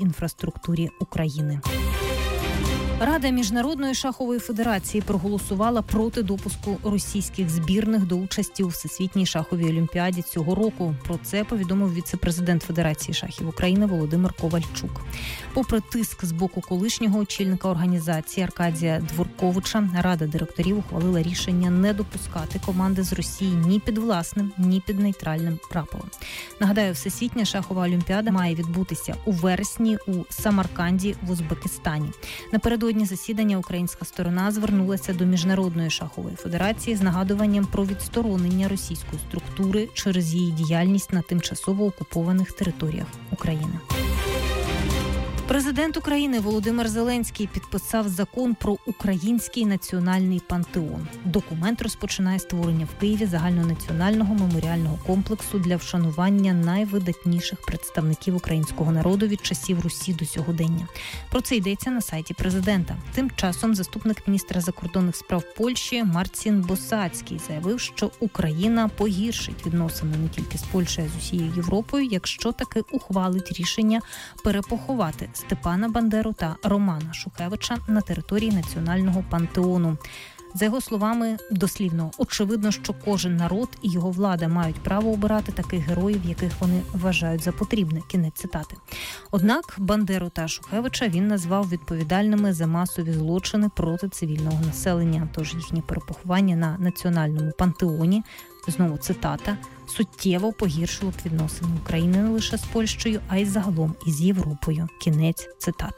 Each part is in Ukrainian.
інфраструктурі України. Рада Міжнародної шахової федерації проголосувала проти допуску російських збірних до участі у Всесвітній шаховій олімпіаді цього року. Про це повідомив віце-президент Федерації шахів України Володимир Ковальчук. Попри тиск з боку колишнього очільника організації Аркадія Дворковича, Рада директорів ухвалила рішення не допускати команди з Росії ні під власним, ні під нейтральним прапором. Нагадаю, Всесвітня шахова олімпіада має відбутися у вересні у Самарканді в Узбекистані. Напередодні засідання українська сторона звернулася до Міжнародної шахової федерації з нагадуванням про відсторонення російської структури через її діяльність на тимчасово окупованих територіях України. Президент України Володимир Зеленський підписав закон про Український національний пантеон. Документ розпочинає створення в Києві загальнонаціонального меморіального комплексу для вшанування найвидатніших представників українського народу від часів Русі до сьогодення. Про це йдеться на сайті президента. Тим часом заступник міністра закордонних справ Польщі Марцін Босацький заявив, що Україна погіршить відносини не тільки з Польщею, а з усією Європою, якщо таки ухвалить рішення перепоховати Степана Бандеру та Романа Шухевича на території національного пантеону. За його словами, дослівно, очевидно, що кожен народ і його влада мають право обирати таких героїв, яких вони вважають за потрібне. Кінець цитати. Однак Бандеру та Шухевича він назвав відповідальними за масові злочини проти цивільного населення. Тож їхнє перепоховання на національному пантеоні, знову цитата, суттєво погіршило б відносини України не лише з Польщею, а й загалом із Європою. Кінець цитати.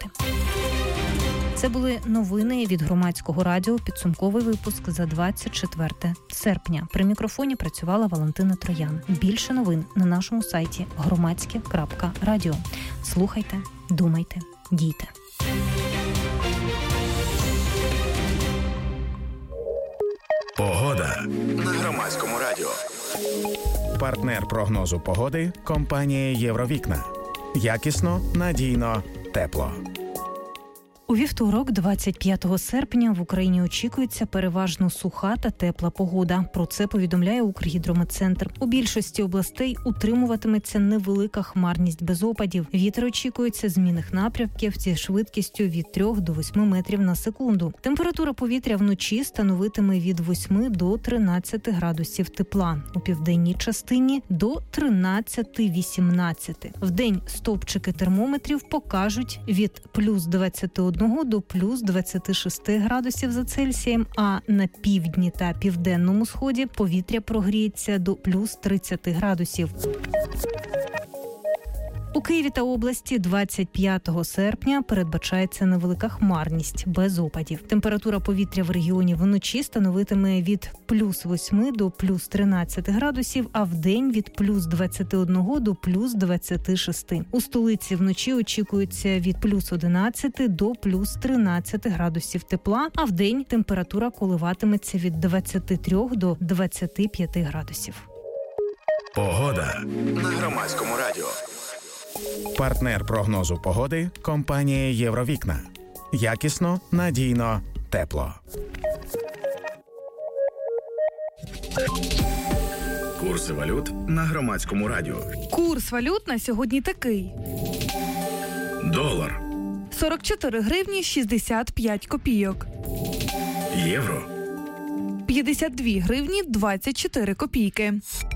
Це були новини від Громадського радіо, підсумковий випуск за 24 серпня. При мікрофоні працювала Валентина Троян. Більше новин на нашому сайті громадське.радіо. Слухайте, думайте, дійте. Погода на Громадському радіо. Партнер прогнозу погоди – компанія «Євровікна». Якісно, надійно, тепло. У вівторок, 25 серпня, в Україні очікується переважно суха та тепла погода. Про це повідомляє Укргідрометцентр. У більшості областей утримуватиметься невелика хмарність без опадів. Вітер очікується змінних напрямків зі швидкістю від 3 до 8 метрів на секунду. Температура повітря вночі становитиме від 8 до 13 градусів тепла. У південній частині – до 13-18. Вдень стовпчики термометрів покажуть від плюс 21 до плюс 26 градусів за Цельсієм, а на півдні та південному сході повітря прогріється до плюс 30 градусів. У Києві та області 25 серпня передбачається невелика хмарність без опадів. Температура повітря в регіоні вночі становитиме від плюс 8 до плюс 13 градусів, а вдень від плюс 21 до плюс 26. У столиці вночі очікується від плюс 11 до плюс 13 градусів тепла, а вдень температура коливатиметься від 23 до 25 градусів. Погода на Громадському радіо. Партнер прогнозу погоди – компанія «Євровікна». Якісно, надійно, тепло. Курси валют на Громадському радіо. Курс валют на сьогодні такий. Долар. 44 гривні 65 копійок. Євро. 52 гривні 24 копійки.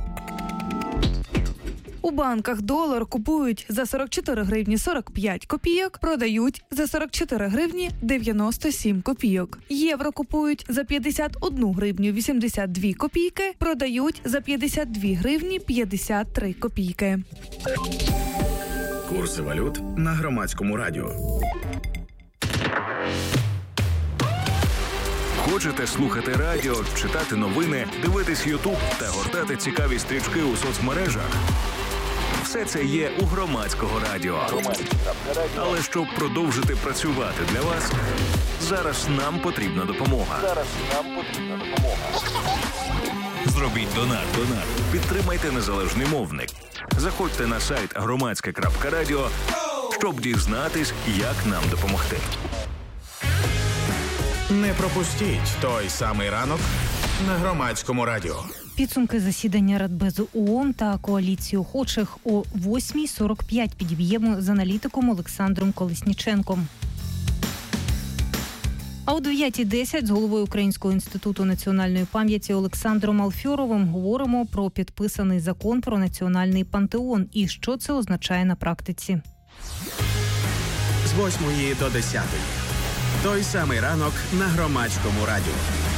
У банках долар купують за 44 гривні 45 копійок, продають за 44 гривні 97 копійок. Євро купують за 51 гривню 82 копійки, продають за 52 гривні 53 копійки. Курси валют на Громадському радіо. Хочете слухати радіо, читати новини, дивитись YouTube та гортати цікаві стрічки у соцмережах? Все це є у Громадського радіо. Але щоб продовжити працювати для вас, зараз нам потрібна допомога. Зробіть донат. Підтримайте незалежний мовник. Заходьте на сайт громадське.радіо, щоб дізнатись, як нам допомогти. Не пропустіть той самий ранок на Громадському радіо. Підсумки засідання Радбезу ООН та коаліції охочих о 8:45 підіб'ємо з аналітиком Олександром Колесніченком. А о 9:10 з головою Українського інституту національної пам'яті Олександром Алфьоровим говоримо про підписаний закон про національний пантеон і що це означає на практиці. З 8 до 10. Той самий ранок на Громадському радіо.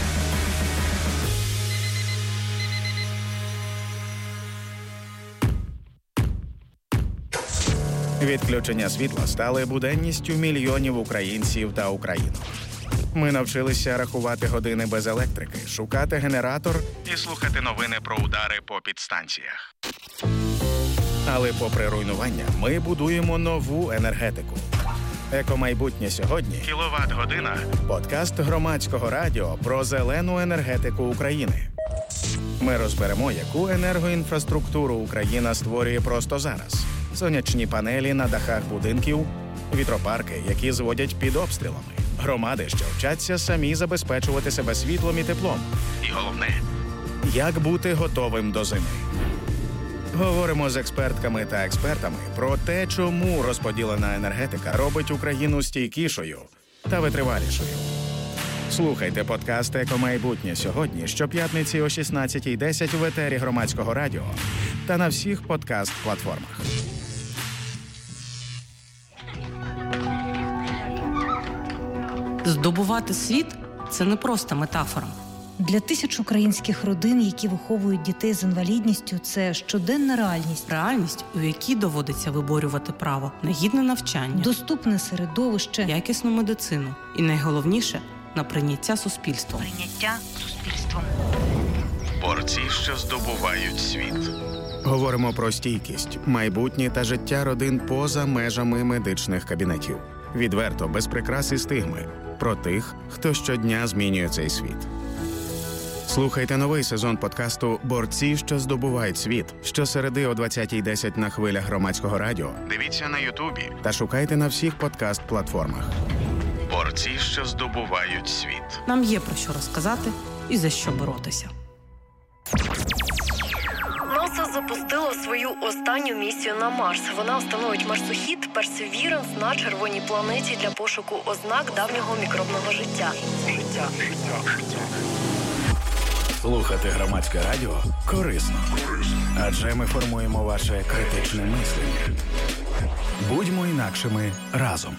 Відключення світла стали буденністю мільйонів українців та українок. Ми навчилися рахувати години без електрики, шукати генератор і слухати новини про удари по підстанціях. Але попри руйнування, ми будуємо нову енергетику. Екомайбутнє сьогодні – кіловат-година. Подкаст Громадського радіо про зелену енергетику України. Ми розберемо, яку енергоінфраструктуру Україна створює просто зараз. Сонячні панелі на дахах будинків, вітропарки, які зводять під обстрілами, громади, що вчаться самі забезпечувати себе світлом і теплом. І головне – як бути готовим до зими. Говоримо з експертками та експертами про те, чому розподілена енергетика робить Україну стійкішою та витривалішою. Слухайте подкаст «Екомайбутнє сьогодні» щоп'ятниці о 16:10 в етері Громадського радіо та на всіх подкаст-платформах. Здобувати світ – це не просто метафора. Для тисяч українських родин, які виховують дітей з інвалідністю, це щоденна реальність. Реальність, у якій доводиться виборювати право на гідне навчання, доступне середовище, якісну медицину і, найголовніше, на прийняття суспільством. Борці, що здобувають світ. Говоримо про стійкість, майбутнє та життя родин поза межами медичних кабінетів. Відверто, без прикрас і стигми. Про тих, хто щодня змінює цей світ. Слухайте новий сезон подкасту «Борці, що здобувають світ» щосереди о 20:10 на хвилях Громадського радіо. Дивіться на Ютубі та шукайте на всіх подкаст-платформах. Борці, що здобувають світ. Нам є про що розказати і за що боротися. НАСА запустило свою останню місію на Марс. Вона встановить марсохід Perseverance на червоній планеті для пошуку ознак давнього мікробного життя. Слухати Громадське радіо корисно. Адже ми формуємо ваше критичне мислення. Будьмо інакшими разом.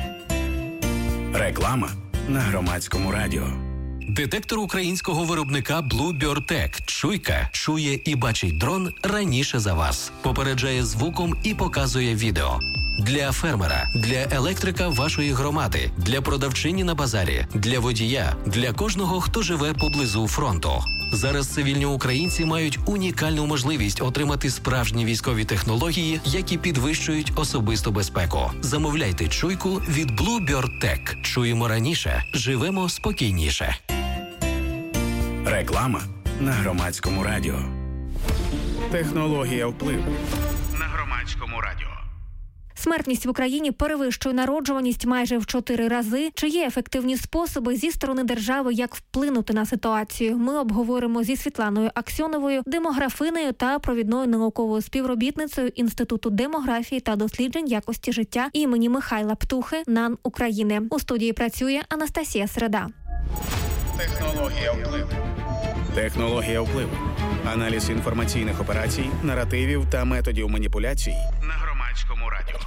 Реклама на Громадському радіо. Детектор українського виробника Bluebird Tech «Чуйка» чує і бачить дрон раніше за вас. Попереджає звуком і показує відео. Для фермера, для електрика вашої громади, для продавчині на базарі, для водія, для кожного, хто живе поблизу фронту. Зараз цивільні українці мають унікальну можливість отримати справжні військові технології, які підвищують особисту безпеку. Замовляйте «Чуйку» від Bluebird Tech. Чуємо раніше, живемо спокійніше. Реклама на Громадському радіо. Технологія впливу на Громадському радіо. Смертність в Україні перевищує народжуваність майже в 4 рази. Чи є ефективні способи зі сторони держави, як вплинути на ситуацію? Ми обговоримо зі Світланою Аксьоновою, демографинею та провідною науковою співробітницею Інституту демографії та досліджень якості життя імені Михайла Птухи НАН України. У студії працює Анастасія Середа. Технологія впливу. Технологія впливу. Аналіз інформаційних операцій, наративів та методів маніпуляцій на Громадському радіо.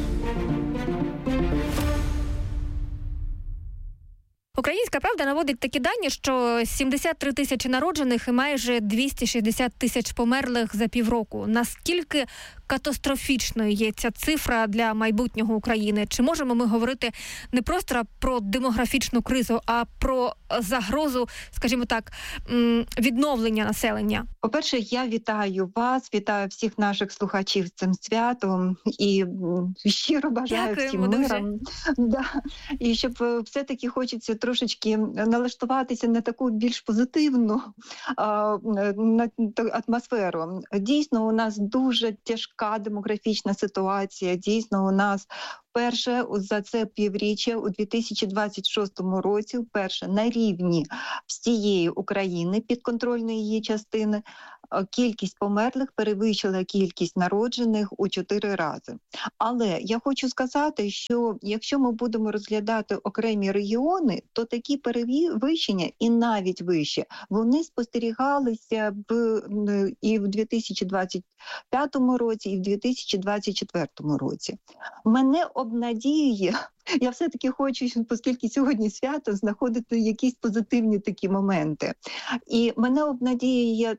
Українська правда наводить такі дані, що 73 тисячі народжених і майже 260 тисяч померлих за півроку. Наскільки катастрофічною є ця цифра для майбутнього України? Чи можемо ми говорити не просто про демографічну кризу, а про загрозу, скажімо так, відновлення населення? По-перше, я вітаю вас, вітаю всіх наших слухачів з цим святом і щиро бажаю всім миром. Да. І щоб все-таки хочеться трошечки налаштуватися на таку більш позитивну атмосферу. Дійсно, у нас дуже тяжка важка демографічна ситуація. Дійсно, у нас вперше за це півріччя у 2026 році, вперше на рівні всієї України, підконтрольної її частини, кількість померлих перевищила кількість народжених у 4 рази. Але я хочу сказати, що якщо ми будемо розглядати окремі регіони, то такі перевищення і навіть вище, вони спостерігалися і в 2025 році, і в 2024 році. Мене обнадіює, я все-таки хочу, оскільки сьогодні свято, знаходити якісь позитивні такі моменти. І мене обнадіює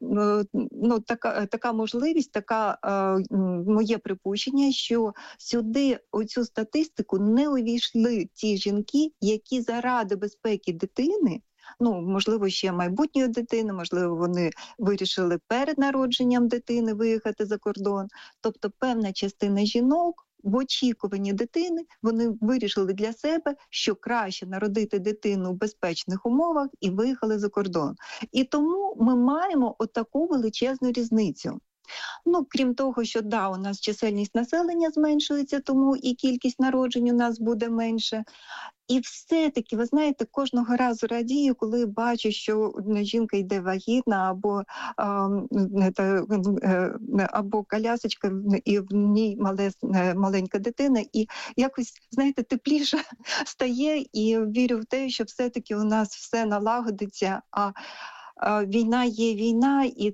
така можливість, моє припущення, що сюди, у цю статистику, не увійшли ті жінки, які заради безпеки дитини, можливо, ще майбутньої дитини, можливо, вони вирішили перед народженням дитини виїхати за кордон. Тобто певна частина жінок в очікуванні дитини, вони вирішили для себе, що краще народити дитину в безпечних умовах і виїхали за кордон. І тому ми маємо отаку величезну різницю. Крім того, що у нас чисельність населення зменшується, тому і кількість народжень у нас буде менше. І все-таки, ви знаєте, кожного разу радію, коли бачу, що жінка йде вагітна, або колясочка, і в ній маленька дитина, і якось, знаєте, тепліше стає, і вірю в те, що все-таки у нас все налагодиться, війна є війна, і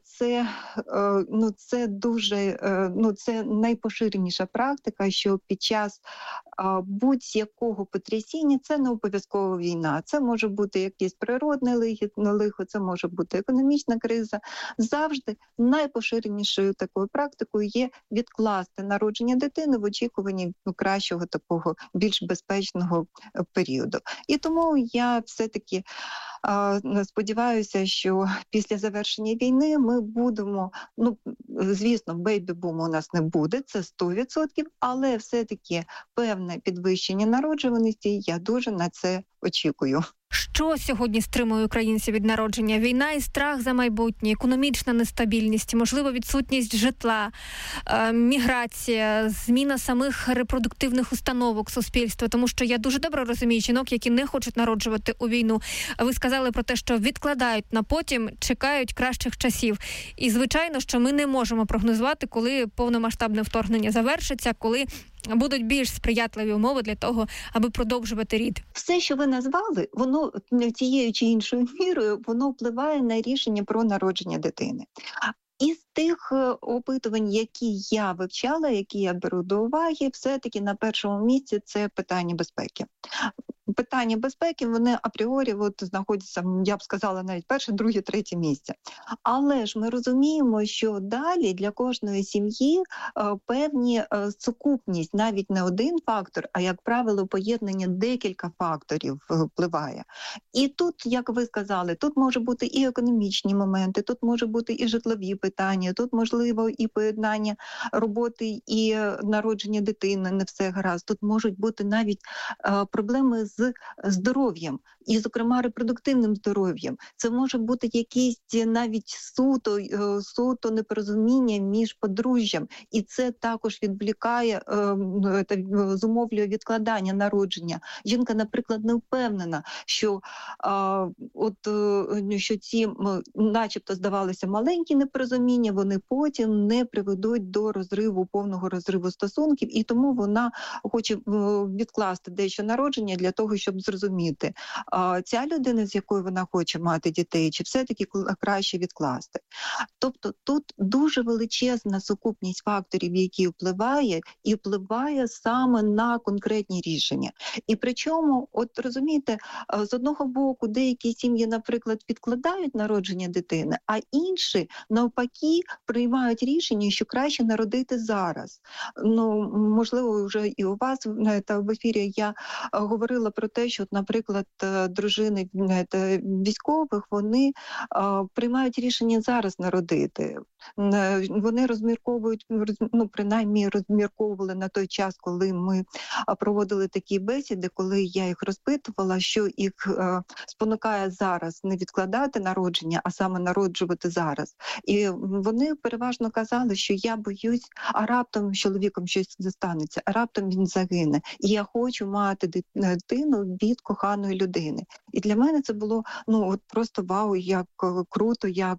це дуже, це найпоширеніша практика, що під час будь-якого потрясіння це не обов'язково війна. Це може бути якесь природне лихо, це може бути економічна криза. Завжди найпоширенішою такою практикою є відкласти народження дитини в очікуванні кращого такого, більш безпечного періоду. І тому я все-таки сподіваюся, що після завершення війни ми будемо, звісно, бейбі-буму у нас не буде, це 100%, але все-таки певне підвищення народжуваності, я дуже на це очікую. Що сьогодні стримує українців від народження? Війна і страх за майбутнє, економічна нестабільність, можливо, відсутність житла, міграція, зміна самих репродуктивних установок суспільства. Тому що я дуже добре розумію жінок, які не хочуть народжувати у війну. Ви сказали про те, що відкладають на потім, чекають кращих часів. І, звичайно, що ми не можемо прогнозувати, коли повномасштабне вторгнення завершиться, коли будуть більш сприятливі умови для того, аби продовжувати рід. Все, що ви назвали, воно тією чи іншою мірою, воно впливає на рішення про народження дитини. Із тих опитувань, які я вивчала, які я беру до уваги, все-таки на першому місці це питання безпеки. Питання безпеки, вони апріорі знаходяться, я б сказала, навіть перше, друге, третє місце. Але ж ми розуміємо, що далі для кожної сім'ї певні сукупність, навіть не один фактор, а, як правило, поєднання декілька факторів впливає. І тут, як ви сказали, тут може бути і економічні моменти, тут може бути і житлові питання, тут можливо і поєднання роботи і народження дитини, не все гаразд. Тут можуть бути навіть проблеми з здоров'ям, і, зокрема, репродуктивним здоров'ям. Це може бути якісь навіть суто непорозуміння між подружжям, і це також відволікає, зумовлює відкладання народження. Жінка, наприклад, не впевнена, що ці, начебто, здавалися маленькі непорозуміння, вони потім не приведуть до повного розриву стосунків, і тому вона хоче відкласти дещо народження для того, щоб зрозуміти, ця людина, з якою вона хоче мати дітей, чи все-таки краще відкласти. Тобто тут дуже величезна сукупність факторів, які впливає саме на конкретні рішення. І причому, розумієте, з одного боку, деякі сім'ї, наприклад, відкладають народження дитини, а інші, навпаки, приймають рішення, що краще народити зараз. Можливо, вже і у вас в ефірі я говорила про те, що, наприклад, дружини військових, вони приймають рішення зараз народити. Вони розмірковують, принаймні розмірковували на той час, коли ми проводили такі бесіди, коли я їх розпитувала, що їх спонукає зараз не відкладати народження, а саме народжувати зараз. І вони переважно казали, що я боюсь, а раптом з чоловіком щось станеться, а раптом він загине. І я хочу мати дитину від коханої людини. І для мене це було просто вау, як круто, як.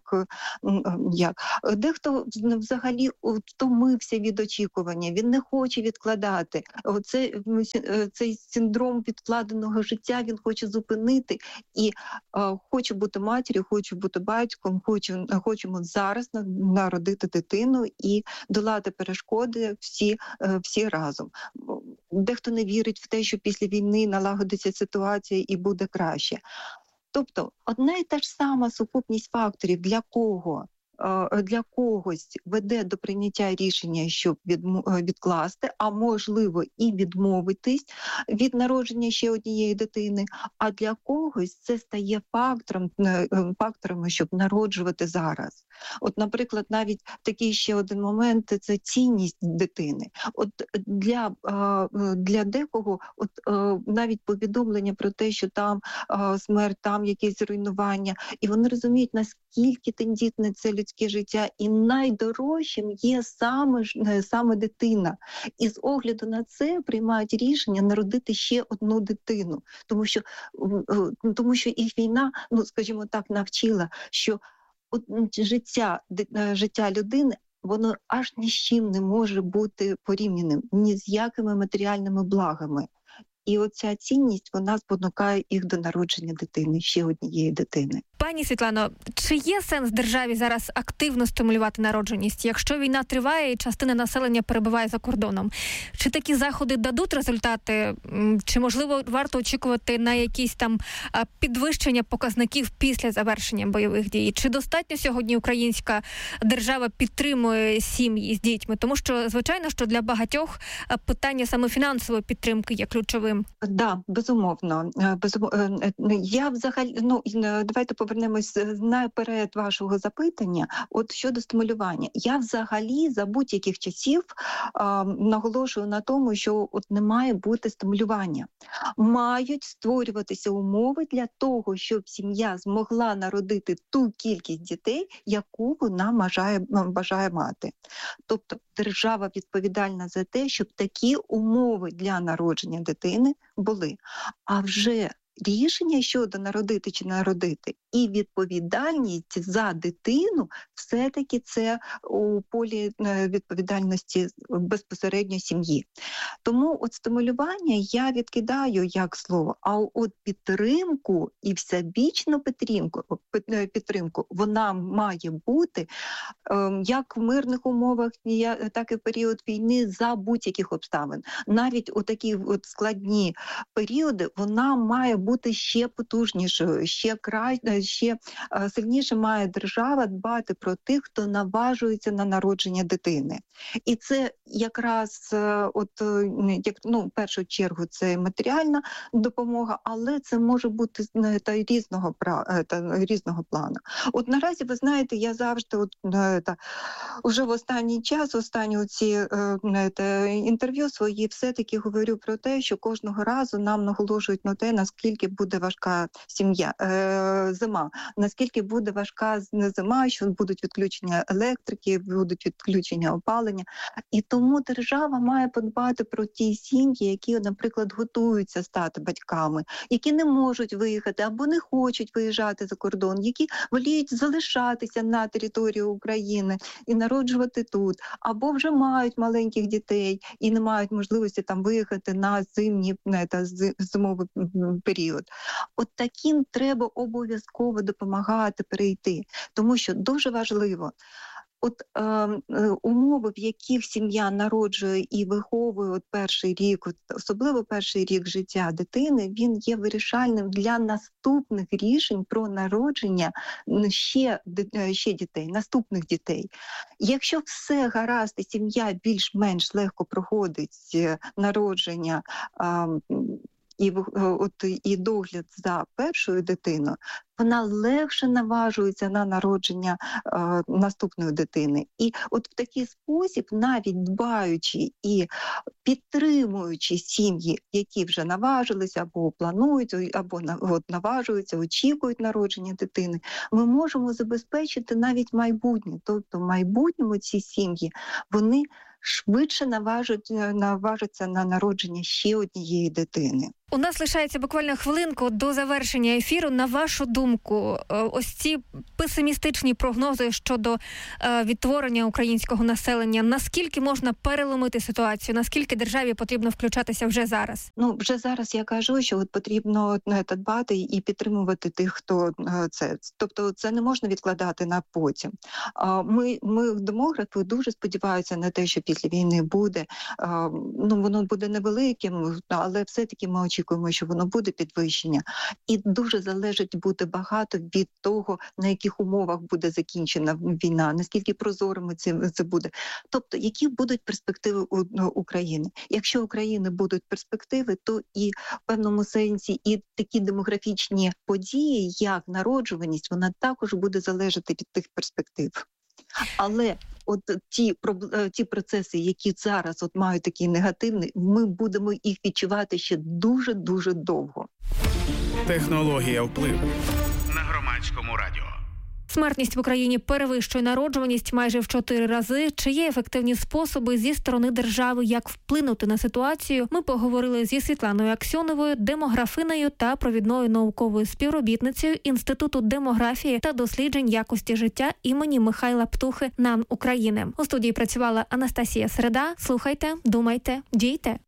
Дехто взагалі втомився від очікування, він не хоче відкладати. Цей синдром відкладеного життя він хоче зупинити і хоче бути матір'ю, хоче бути батьком, хочемо зараз народити дитину і долати перешкоди всі разом. Дехто не вірить в те, що після війни налагодиться ситуація і буде краще. Тобто одна і та ж сама сукупність факторів для когось веде до прийняття рішення, щоб відкласти, а можливо і відмовитись від народження ще однієї дитини, а для когось це стає фактором, щоб народжувати зараз. От, наприклад, навіть такий ще один момент – це цінність дитини. От для декого навіть повідомлення про те, що там смерть, там якесь руйнування, і вони розуміють, наскільки тендітне це людське життя, і найдорожчим є саме дитина. І з огляду на це приймають рішення народити ще одну дитину. Тому що їх війна, скажімо так, навчила, що життя людини, воно аж ні з чим не може бути порівняним, ні з якими матеріальними благами. І оця цінність, вона спонукає їх до народження дитини, ще однієї дитини. Пані Світлано, чи є сенс державі зараз активно стимулювати народженість, якщо війна триває і частина населення перебуває за кордоном? Чи такі заходи дадуть результати? Чи, можливо, варто очікувати на якісь там підвищення показників після завершення бойових дій? Чи достатньо сьогодні українська держава підтримує сім'ї з дітьми? Тому що, звичайно, що для багатьох питання саме фінансової підтримки є ключовим. Да, безумовно. Я взагалі, давайте повернемось наперед вашого запитання. От щодо стимулювання. Я взагалі за будь-яких часів наголошую на тому, що не має бути стимулювання. Мають створюватися умови для того, щоб сім'я змогла народити ту кількість дітей, яку вона бажає мати. Тобто держава відповідальна за те, щоб такі умови для народження дитини були. А вже рішення щодо народити чи не народити і відповідальність за дитину все-таки це у полі відповідальності безпосередньо сім'ї. Тому от стимулювання я відкидаю як слово, а от підтримку і всебічну підтримку вона має бути як в мирних умовах, так і в період війни за будь-яких обставин. Навіть у такі складні періоди вона має бути ще потужнішою, ще сильніше має держава дбати про тих, хто наважується на народження дитини. І це якраз в першу чергу це матеріальна допомога, але це може бути різного плану. От наразі, ви знаєте, я завжди уже в останній час, останні ці інтерв'ю свої все-таки говорю про те, що кожного разу нам наголошують на те, наскільки буде важка зима, наскільки буде важка зима, що будуть відключення електрики, будуть відключення опалення. І тому держава має подбати про ті сім'ї, які, наприклад, готуються стати батьками, які не можуть виїхати або не хочуть виїжджати за кордон, які воліють залишатися на території України і народжувати тут, або вже мають маленьких дітей і не мають можливості там виїхати на зимовий період. От таким треба обов'язково допомагати перейти, тому що дуже важливо. Умови, в яких сім'я народжує і виховує перший рік, особливо перший рік життя дитини, він є вирішальним для наступних рішень про народження ще дітей, наступних дітей. Якщо все гаразд і сім'я більш-менш легко проходить народження і догляд за першою дитиною, вона легше наважується на народження наступної дитини. І от в такий спосіб, навіть дбаючи і підтримуючи сім'ї, які вже наважилися або планують, або наважуються, очікують народження дитини, ми можемо забезпечити навіть майбутнє. Тобто в майбутньому ці сім'ї, вони швидше наважаться на народження ще однієї дитини. У нас лишається буквально хвилинку до завершення ефіру. На вашу думку, ось ці песимістичні прогнози щодо відтворення українського населення, наскільки можна переломити ситуацію? Наскільки державі потрібно включатися вже зараз? Вже зараз я кажу, що потрібно дбати і підтримувати тих, хто це. Тобто це не можна відкладати на потім. Ми демографи дуже сподіваються на те, що після війни буде, воно буде невеликим, але все-таки ми очікуємо, що воно буде підвищення. І дуже залежить буде багато від того, на яких умовах буде закінчена війна, наскільки прозорими це буде. Тобто, які будуть перспективи у України. Якщо у України будуть перспективи, то і в певному сенсі і такі демографічні події, як народжуваність, вона також буде залежати від тих перспектив. Але от ті процеси, які зараз мають такий негативний, ми будемо їх відчувати ще дуже-дуже довго. Технологія впливу на Громадському радіо. Смертність в Україні перевищує народжуваність майже в 4 рази. Чи є ефективні способи зі сторони держави, як вплинути на ситуацію? Ми поговорили зі Світланою Аксьоновою, демографинею та провідною науковою співробітницею Інституту демографії та досліджень якості життя імені Михайла Птухи НАН України. У студії працювала Анастасія Середа. Слухайте, думайте, дійте.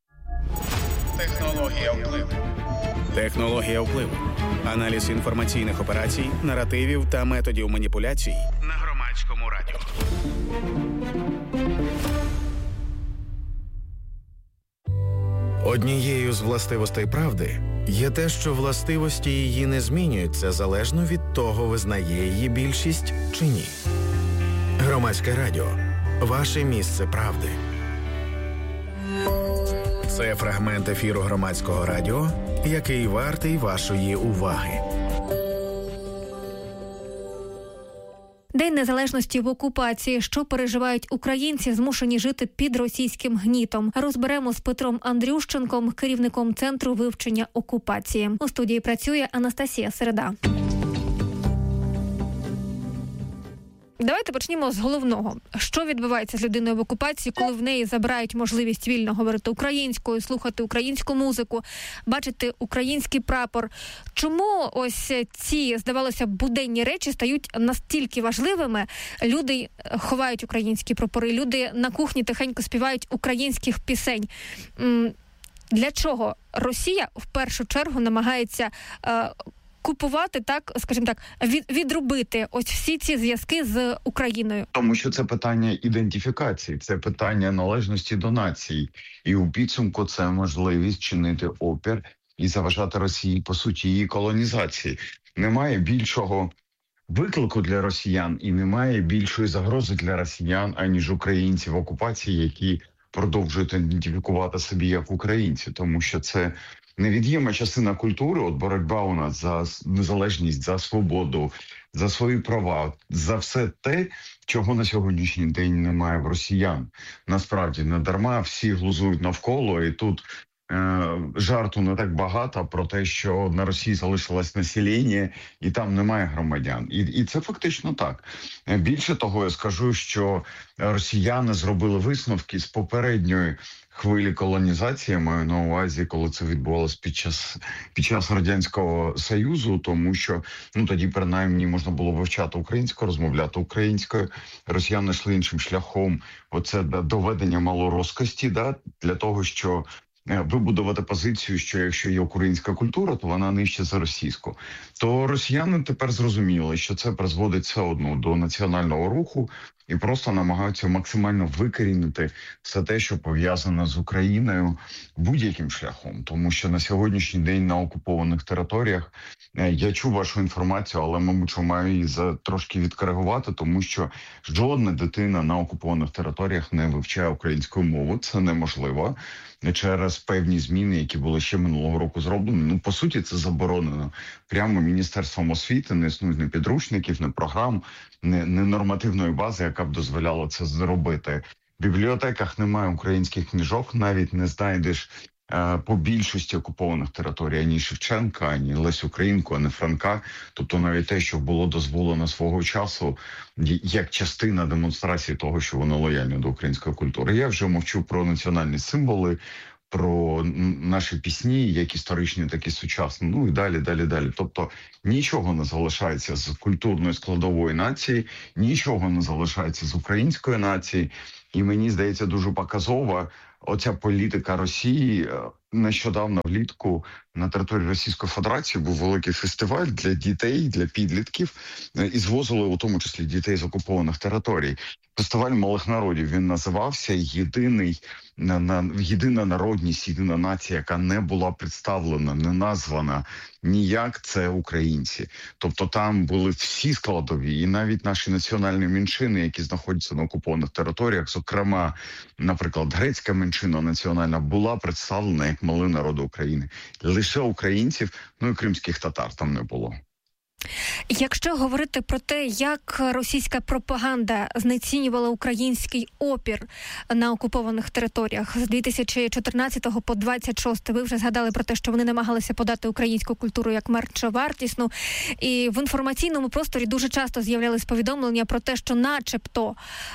Технологія впливу. Технологія впливу. Аналіз інформаційних операцій, наративів та методів маніпуляцій на Громадському радіо. Однією з властивостей правди є те, що властивості її не змінюються залежно від того, визнає її більшість чи ні. Громадське радіо. Ваше місце правди. Це фрагмент ефіру Громадського радіо, який вартий вашої уваги. День незалежності в окупації. Що переживають українці, змушені жити під російським гнітом? Розберемо з Петром Андрющенком, керівником Центру вивчення окупації. У студії працює Анастасія Середа. Давайте почнемо з головного. Що відбувається з людиною в окупації, коли в неї забирають можливість вільно говорити українською, слухати українську музику, бачити український прапор? Чому ось ці, здавалося б, буденні речі стають настільки важливими? Люди ховають українські прапори, люди на кухні тихенько співають українських пісень. Для чого Росія в першу чергу намагається купувати, так, скажімо так, відрубити ось всі ці зв'язки з Україною? Тому що це питання ідентифікації, це питання належності до нації. І у підсумку це можливість чинити опір і заважати Росії, по суті, її колонізації. Немає більшого виклику для росіян і немає більшої загрози для росіян, аніж українці в окупації, які продовжують ідентифікувати собі як українці. Тому що це невід'ємна частина культури, от боротьба у нас за незалежність, за свободу, за свої права, за все те, чого на сьогоднішній день немає в росіян. Насправді, не дарма всі глузують навколо, і тут жарту не так багато про те, що на Росії залишилось населення, і там немає громадян. І це фактично так. Більше того, я скажу, що росіяни зробили висновки з попередньої хвилі колонізації, я маю на увазі, коли це відбувалося під час Радянського Союзу, тому що тоді принаймні можна було вивчати українську, розмовляти українською. Росіяни йшли іншим шляхом. Оце доведення малоросскості, для того, що вибудувати позицію, що якщо є українська культура, то вона нижче за російську. То росіяни тепер зрозуміли, що це призводить все одно до національного руху, і просто намагаються максимально викорінити все те, що пов'язане з Україною будь-яким шляхом. Тому що на сьогоднішній день на окупованих територіях, я чув вашу інформацію, але, мабуть, що маю її трошки відкоригувати, тому що жодна дитина на окупованих територіях не вивчає українську мову. Це неможливо через певні зміни, які були ще минулого року зроблені. Ну, по суті, це заборонено. Прямо Міністерством освіти не існують ні підручників, ні програм, ні нормативної бази, яка б дозволяла це зробити. В бібліотеках немає українських книжок, навіть не знайдеш по більшості окупованих територій ані Шевченка, ані Лесю Українку, ані Франка. Тобто навіть те, що було дозволено свого часу, як частина демонстрації того, що воно лояльне до української культури. Я вже мовчу про національні символи, про наші пісні, як історичні, так і сучасні, ну і далі. Тобто нічого не залишається з культурної складової нації, нічого не залишається з української нації. І мені здається, дуже показова оця політика Росії. Нещодавно влітку на території Російської Федерації був великий фестиваль для дітей, для підлітків, і звозили у тому числі дітей з окупованих територій. Фестиваль малих народів, він називався «Єдина народність, єдина нація», яка не була представлена, не названа ніяк, це українці. Тобто там були всі складові, і навіть наші національні меншини, які знаходяться на окупованих територіях, зокрема, наприклад, грецька меншина національна, була представлена як малий народ України. Лише українців, ну і кримських татар там не було. Якщо говорити про те, як російська пропаганда знецінювала український опір на окупованих територіях з 2014 по 26, ви вже згадали про те, що вони намагалися подати українську культуру як меншовартісну, і в інформаційному просторі дуже часто з'являлись повідомлення про те, що начебто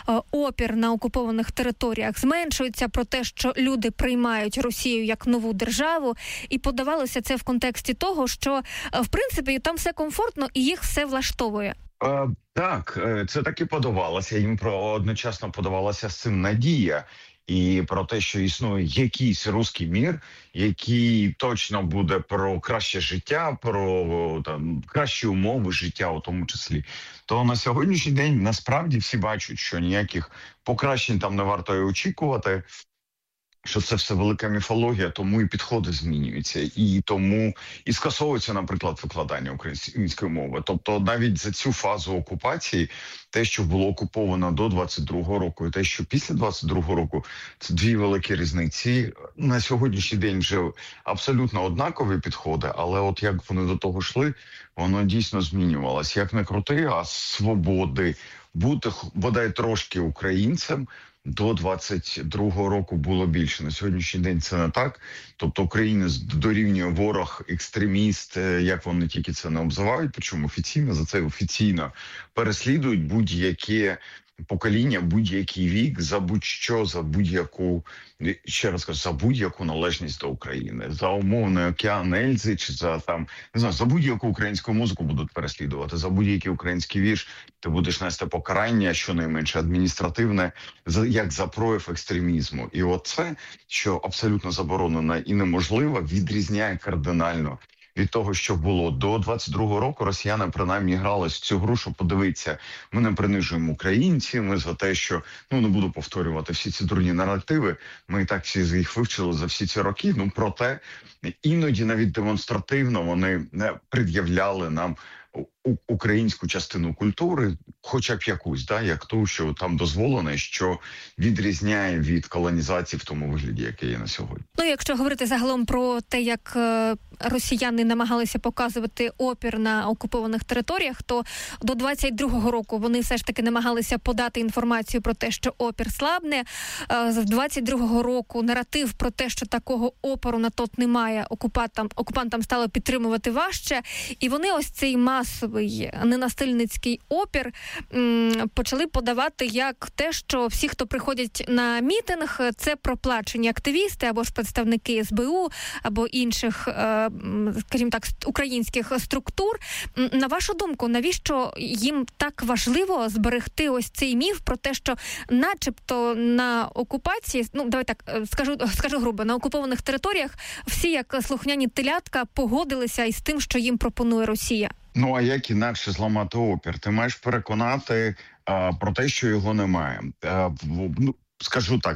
опір на окупованих територіях зменшується, про те, що люди приймають Росію як нову державу, і подавалося це в контексті того, що в принципі там все комфортно, і їх все влаштовує. Так, це так і подавалося. Їм одночасно подавалася з цим надія. І про те, що існує якийсь руський мір, який точно буде про краще життя, про кращі умови життя у тому числі. То на сьогоднішній день насправді всі бачать, що ніяких покращень там не варто і очікувати, що це все велика міфологія, тому і підходи змінюються. І тому і скасовується, наприклад, викладання української мови. Тобто навіть за цю фазу окупації, те, що було окуповано до 22-го року, і те, що після 22-го року, це дві великі різниці. На сьогоднішній день вже абсолютно однакові підходи, але от як вони до того йшли, воно дійсно змінювалося. Як не крути, а свободи, бути бодай трошки українцем, до 22-го року було більше. На сьогоднішній день це не так. Тобто Україна дорівнює ворог, екстреміст, як вони тільки це не обзивають, причому офіційно, за це офіційно переслідують будь-яке покоління, будь-який вік, за будь-що, за будь-яку, ще раз кажу, за будь-яку належність до України. За умовний океан Ельзи, чи за там, не знаю, за будь-яку українську музику будуть переслідувати, за будь-який український вірш ти будеш нести покарання, щонайменше адміністративне, як за прояв екстремізму. І оце, що абсолютно заборонено і неможливо, відрізняє кардинально від того, що було до 22-го року. Росіяни принаймні грались в цю гру, що подивіться, ми не принижуємо українців, ми за те, що, не буду повторювати всі ці дурні наративи, ми і так всі їх вивчили за всі ці роки, проте іноді навіть демонстративно вони не пред'являли нам українську частину культури, хоча б якусь, як ту, що там дозволено, що відрізняє від колонізації в тому вигляді, яке є на сьогодні. Якщо говорити загалом про те, як росіяни намагалися показувати опір на окупованих територіях, то до 22-го року вони все ж таки намагалися подати інформацію про те, що опір слабне. З 22-го року наратив про те, що такого опору на тот немає, окупантам стало підтримувати важче. І вони ось цей масовий ненасильницький опір почали подавати як те, що всі, хто приходять на мітинг, це проплачені активісти або ж представники СБУ, або інших, скажімо так, українських структур. На вашу думку, навіщо їм так важливо зберегти ось цей міф про те, що начебто на окупації, давай так, скажу грубо, на окупованих територіях всі, як слухняні телятка, погодилися із тим, що їм пропонує Росія? А як інакше зламати опір? Ти маєш переконати про те, що його немає. Скажу так,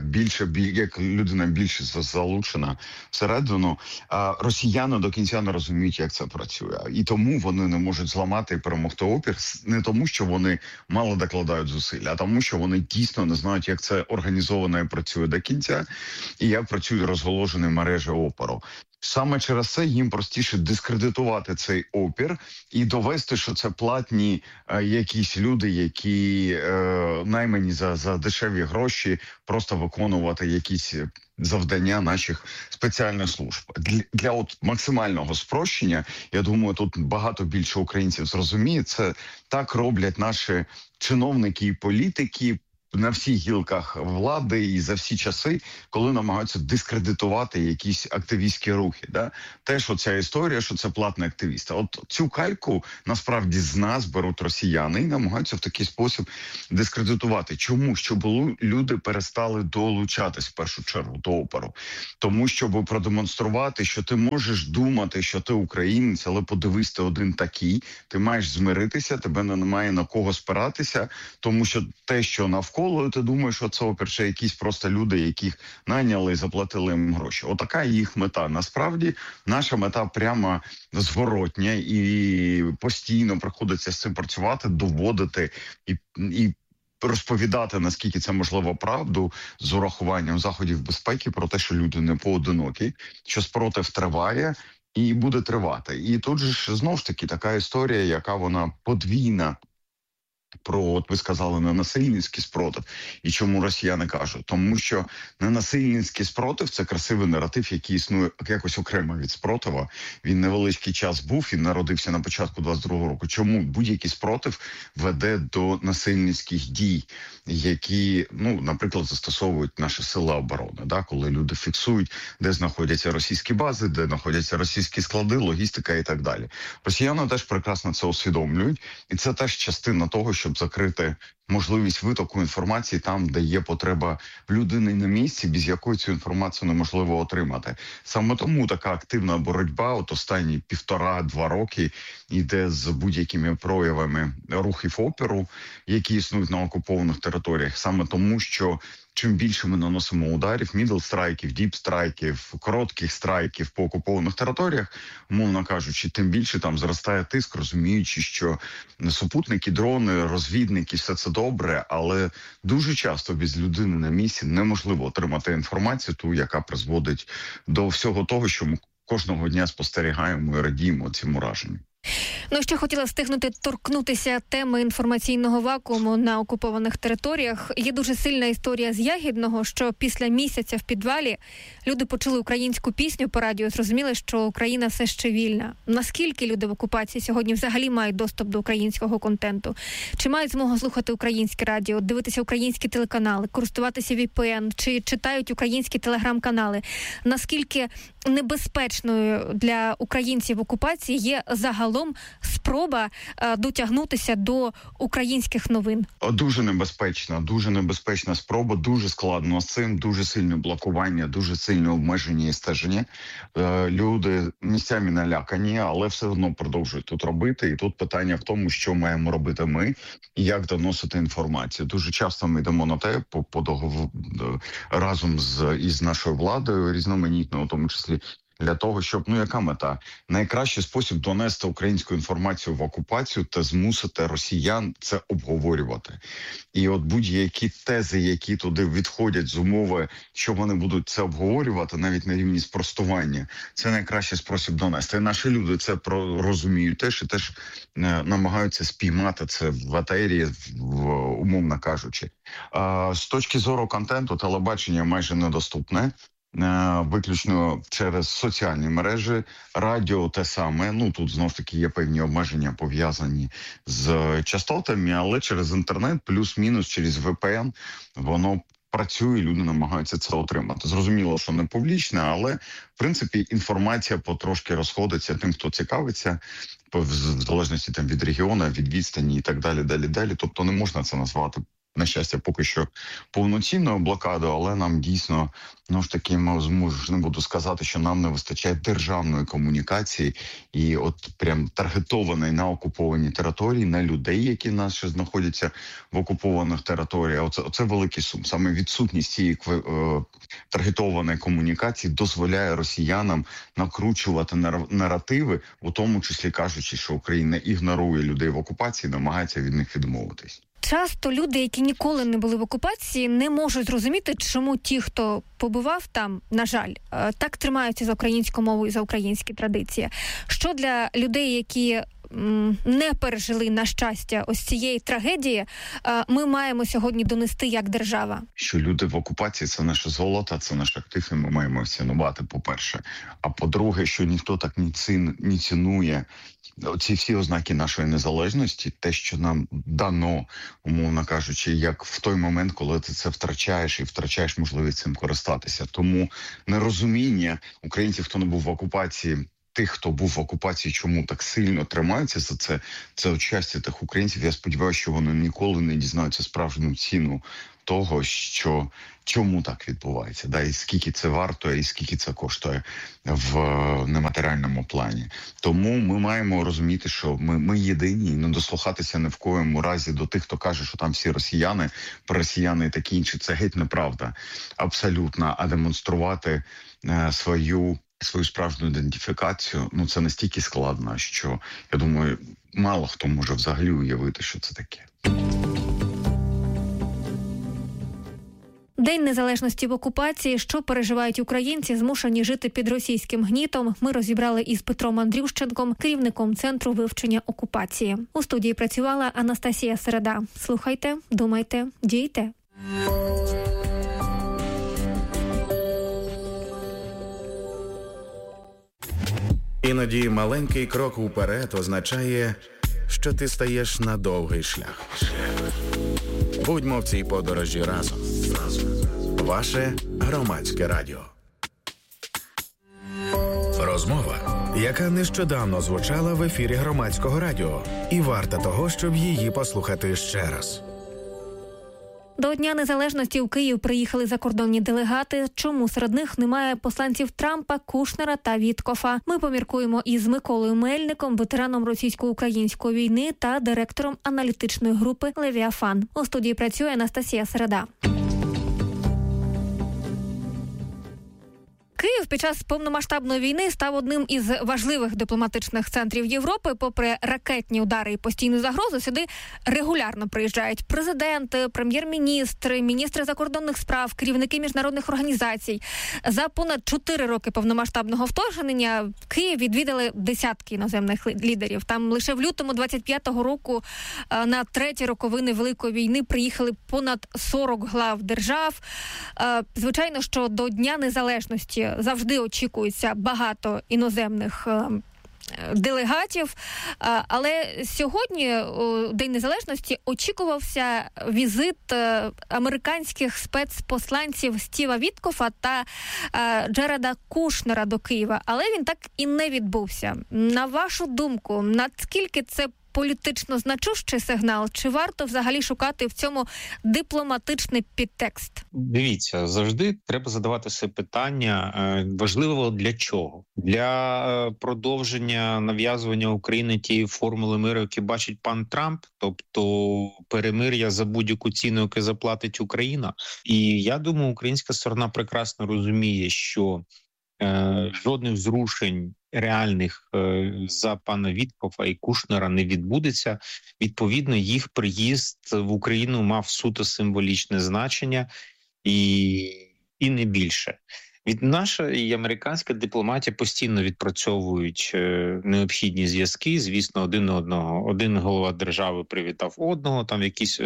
як людина більше залучена всередину, росіяни до кінця не розуміють, як це працює. І тому вони не можуть зламати і перемогти опір, не тому, що вони мало докладають зусиль, а тому, що вони дійсно не знають, як це організовано і працює до кінця, і як працюють розголожені мережі опору. Саме через це їм простіше дискредитувати цей опір і довести, що це платні якісь люди, які наймані за дешеві гроші, просто виконувати якісь завдання наших спеціальних служб. Для от максимального спрощення, я думаю, тут багато більше українців зрозуміє, це так роблять наші чиновники і політики на всіх гілках влади і за всі часи, коли намагаються дискредитувати якісь активістські рухи. Да? Теж оця історія, що це платні активісти. От цю кальку насправді з нас беруть росіяни і намагаються в такий спосіб дискредитувати. Чому? Щоб люди перестали долучатись в першу чергу до опору. Тому, щоб продемонструвати, що ти можеш думати, що ти українець, але подивись, ти один такий, ти маєш змиритися, тебе немає на кого спиратися, тому що те, що навколо, ти думаєш, що це опір, ще якісь просто люди, яких найняли і заплатили їм гроші. Отака їх мета. Насправді, наша мета прямо зворотня і постійно приходиться з цим працювати, доводити і розповідати, наскільки це можливо, правду з урахуванням заходів безпеки про те, що люди не поодинокі, що спротив триває і буде тривати. І тут же ж знову ж таки така історія, яка вона подвійна. Про, от ви сказали, ненасильницький спротив. І чому росіяни кажуть? Тому що ненасильницький спротив – це красивий наратив, який існує якось окремо від спротива. Він невеличкий час був, він народився на початку 22-го року. Чому? Будь-який спротив веде до насильницьких дій, які, наприклад, застосовують наші сили оборони. Да? Коли люди фіксують, де знаходяться російські бази, де знаходяться російські склади, логістика і так далі. Росіяни теж прекрасно це усвідомлюють. І це теж частина того, щоб закрити можливість витоку інформації там, де є потреба в людини на місці, без якої цю інформацію неможливо отримати. Саме тому така активна боротьба от останні 1,5-2 роки йде з будь-якими проявами рухів опору, які існують на окупованих територіях. Саме тому, що чим більше ми наносимо ударів, мідл-страйків, діп-страйків, коротких страйків по окупованих територіях, умовно кажучи, тим більше там зростає тиск, розуміючи, що супутники, дрони, розвідники, все це добре, але дуже часто без людини на місці неможливо отримати інформацію, ту, яка призводить до всього того, що ми кожного дня спостерігаємо і радіємо цим ураженням. Ще хотіла встигнути торкнутися теми інформаційного вакууму на окупованих територіях. Є дуже сильна історія з Ягідного, що після місяця в підвалі люди почули українську пісню по радіо, зрозуміли, що Україна все ще вільна. Наскільки люди в окупації сьогодні взагалі мають доступ до українського контенту? Чи мають змогу слухати українське радіо, дивитися українські телеканали, користуватися VPN, чи читають українські телеграм-канали? Наскільки небезпечною для українців в окупації є загалом спроба дотягнутися до українських новин? Дуже небезпечна спроба, дуже складно з цим, дуже сильне блокування, дуже сильне обмеження і стеження. Люди місцями налякані, але все одно продовжують тут робити. І тут питання в тому, що маємо робити ми і як доносити інформацію. Дуже часто ми йдемо на те, разом із нашою владою, різноманітною, у тому числі, для того, щоб, яка мета? Найкращий спосіб донести українську інформацію в окупацію та змусити росіян це обговорювати. І от будь-які тези, які туди відходять з умови, що вони будуть це обговорювати, навіть на рівні спростування, це найкращий спосіб донести. І наші люди це розуміють теж і теж намагаються спіймати це в етері, умовно кажучи. З точки зору контенту, телебачення майже недоступне. Виключно через соціальні мережі, радіо те саме. Тут знову ж таки є певні обмеження пов'язані з частотами, але через інтернет, плюс-мінус через VPN, воно працює, люди намагаються це отримати. Зрозуміло, що не публічне, але в принципі інформація потрошки розходиться тим, хто цікавиться, в залежності від регіону, від відстані і так далі. Тобто не можна це назвати на щастя, поки що повноцінною блокадою, але нам дійсно, не буду сказати, що нам не вистачає державної комунікації і от прям таргетованої на окуповані території, на людей, які в нас ще знаходяться в окупованих територіях. Оце великий сум. Саме відсутність цієї таргетованої комунікації дозволяє росіянам накручувати наративи, у тому числі кажучи, що Україна ігнорує людей в окупації, намагається від них відмовитись. Часто люди, які ніколи не були в окупації, не можуть зрозуміти, чому ті, хто побував там, на жаль, так тримаються за українську мову і за українські традиції. Що для людей, які не пережили, на щастя, ось цієї трагедії, ми маємо сьогодні донести як держава? Що люди в окупації – це наше золото, це наш актив, і ми маємо цінувати, по-перше. А по-друге, що ніхто так не цінує ці всі ознаки нашої незалежності, те, що нам дано, умовно кажучи, як в той момент, коли ти це втрачаєш і втрачаєш можливість цим користатися. Тому нерозуміння українців, хто не був в окупації, тих, хто був в окупації, чому так сильно тримаються за це от щастя тих українців. Я сподіваюся, що вони ніколи не дізнаються справжню ціну того, що чому так відбувається, і скільки це вартує, і скільки це коштує в нематеріальному плані. Тому ми маємо розуміти, що ми єдині, і не дослухатися ні в коєму разі до тих, хто каже, що там всі росіяни, росіяни і такі інші. Це геть неправда. Абсолютно. А демонструвати свою справжню ідентифікацію, це настільки складно, що, я думаю, мало хто може взагалі уявити, що це таке. День незалежності в окупації, що переживають українці, змушені жити під російським гнітом, ми розібрали із Петром Андрющенком, керівником Центру вивчення окупації. У студії працювала Анастасія Середа. Слухайте, думайте, дійте. Іноді маленький крок уперед означає, що ти стаєш на довгий шлях. Будьмо в цій подорожі разом. Ваше Громадське радіо. Розмова, яка нещодавно звучала в ефірі Громадського радіо. І варта того, щоб її послухати ще раз. До Дня Незалежності у Київ приїхали закордонні делегати. Чому серед них немає посланців Трампа, Кушнера та Віткофа? Ми поміркуємо із Миколою Мельником, ветераном російсько-української війни та директором аналітичної групи «Левіафан». У студії працює Анастасія Середа. Київ під час повномасштабної війни став одним із важливих дипломатичних центрів Європи. Попри ракетні удари і постійну загрозу, сюди регулярно приїжджають президенти, прем'єр-міністри, міністри закордонних справ, керівники міжнародних організацій. За понад 4 роки повномасштабного вторгнення Київ відвідали десятки іноземних лідерів. Там лише в лютому 25-го року на 3-ті роковини Великої війни приїхали понад 40 глав держав. Звичайно, що до Дня Незалежності завжди очікується багато іноземних делегатів, але сьогодні, у День Незалежності, очікувався візит американських спецпосланців Стіва Віткофа та Джареда Кушнера до Києва, але він так і не відбувся. На вашу думку, наскільки це політично значущий сигнал, чи варто взагалі шукати в цьому дипломатичний підтекст? Дивіться, завжди треба задавати себе питання, важливо для чого? Для продовження нав'язування України тієї формули миру, яку бачить пан Трамп, тобто перемир'я за будь-яку ціну, яку заплатить Україна. І я думаю, українська сторона прекрасно розуміє, що жодних зрушень реальних за пана Віткофа і Кушнера не відбудеться. Відповідно, їх приїзд в Україну мав суто символічне значення і не більше. Наша і американська дипломатія постійно відпрацьовують необхідні зв'язки. Звісно, один голова держави привітав одного, там якісь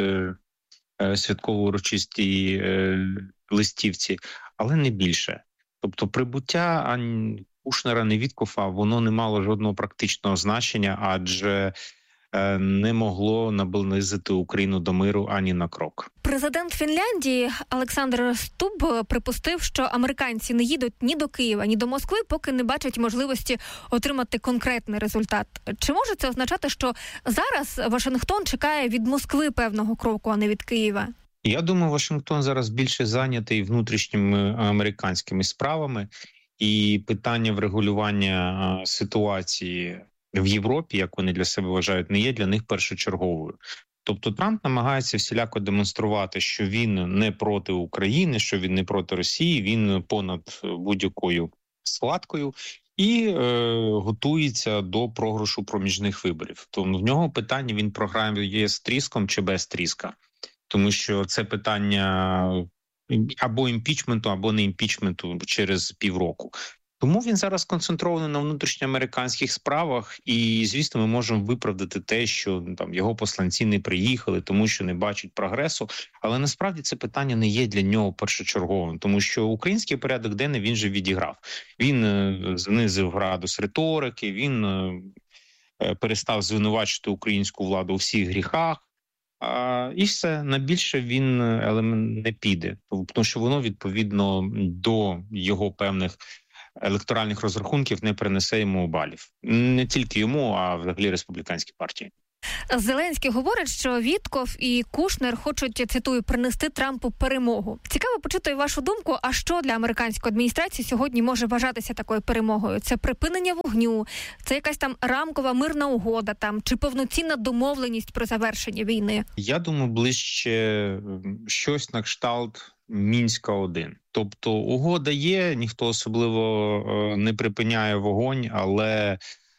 святково-урочисті листівці, але не більше. Тобто прибуття Кушнера, не Віткофа, воно не мало жодного практичного значення, адже не могло наблизити Україну до миру ані на крок. Президент Фінляндії Олександр Стуб припустив, що американці не їдуть ні до Києва, ні до Москви, поки не бачать можливості отримати конкретний результат. Чи може це означати, що зараз Вашингтон чекає від Москви певного кроку, а не від Києва? Я думаю, Вашингтон зараз більше зайнятий внутрішніми американськими справами, і питання врегулювання ситуації в Європі, як вони для себе вважають, не є для них першочерговою. Тобто Трамп намагається всіляко демонструвати, що він не проти України, що він не проти Росії, він понад будь-якою складкою і готується до програшу проміжних виборів. Тому в нього питання, він програє з тріском чи без тріска. Тому що це питання або імпічменту, або не імпічменту через півроку. Тому він зараз концентрований на внутрішньоамериканських справах, і, звісно, ми можемо виправдати те, що там його посланці не приїхали, тому що не бачать прогресу. Але насправді це питання не є для нього першочерговим, тому що український порядок денний він же відіграв. Він знизив градус риторики, він перестав звинувачити українську владу у всіх гріхах. І все, на більше він не піде, тому що воно, відповідно, до його певних електоральних розрахунків не принесе йому балів. Не тільки йому, а взагалі республіканській партії. Зеленський говорить, що Вітков і Кушнер хочуть, цитую, принести Трампу перемогу. Цікаво почути вашу думку, а що для американської адміністрації сьогодні може вважатися такою перемогою? Це припинення вогню, це якась там рамкова мирна угода там, чи повноцінна домовленість про завершення війни? Я думаю, ближче щось на кшталт Мінська-1. Тобто угода є, ніхто особливо не припиняє вогонь, але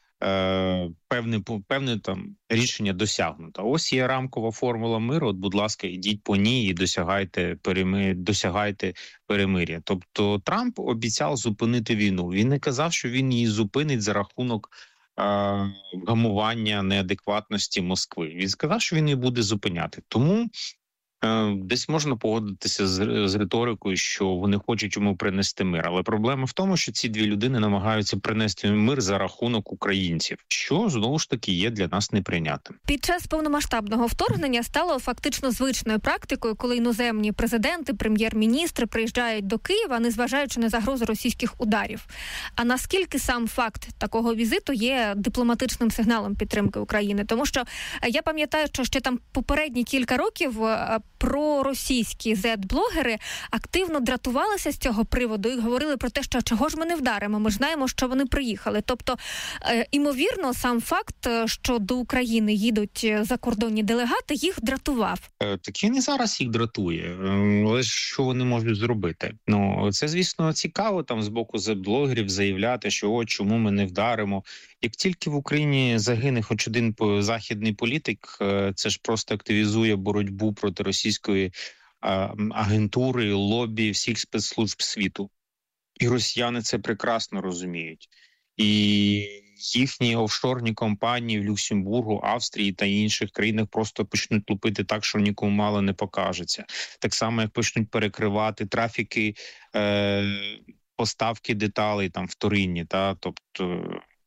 певне там рішення досягнуто. Ось є рамкова формула миру, от, будь ласка, ідіть по ній і досягайте перемир'я. Тобто Трамп обіцяв зупинити війну. Він не казав, що він її зупинить за рахунок гамування неадекватності Москви. Він сказав, що він її буде зупиняти. Тому десь можна погодитися з риторикою, що вони хочуть йому принести мир. Але проблема в тому, що ці дві людини намагаються принести мир за рахунок українців, що, знову ж таки, є для нас неприйнятним. Під час повномасштабного вторгнення стало фактично звичною практикою, коли іноземні президенти, прем'єр-міністри приїжджають до Києва, незважаючи на загрозу російських ударів. А наскільки сам факт такого візиту є дипломатичним сигналом підтримки України? Тому що я пам'ятаю, що ще там попередні кілька років проросійські зет-блогери активно дратувалися з цього приводу і говорили про те, що чого ж ми не вдаримо, ми ж знаємо, що вони приїхали. Тобто, імовірно, сам факт, що до України їдуть закордонні делегати, їх дратував. Так він і зараз їх дратує. Але що вони можуть зробити? Це, звісно, цікаво там з боку зет-блогерів заявляти, що чому ми не вдаримо. Як тільки в Україні загине хоч один західний політик, це ж просто активізує боротьбу проти російської агентури, лобі всіх спецслужб світу. І росіяни це прекрасно розуміють. І їхні офшорні компанії в Люксембургу, Австрії та інших країнах просто почнуть лупити так, що нікому мало не покажеться. Так само, як почнуть перекривати трафіки, поставки деталей там вторинні, тобто